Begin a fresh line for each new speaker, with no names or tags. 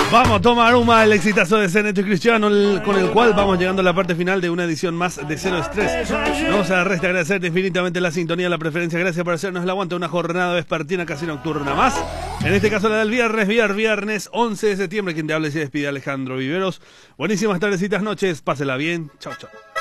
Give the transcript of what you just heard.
Vamos, toma Aruma, el exitazo de Zeneto y Cristiano, con el cual vamos llegando a la parte final de una edición más de Cero Estrés. Vamos a resta agradecerte infinitamente la sintonía, la preferencia. Gracias por hacernos el aguante. Una jornada vespertina casi nocturna más. En este caso la del viernes 11 de septiembre. Quien te habla y se despide, Alejandro Viveros. Buenísimas tardecitas, noches. Pásela bien. Chau, chau.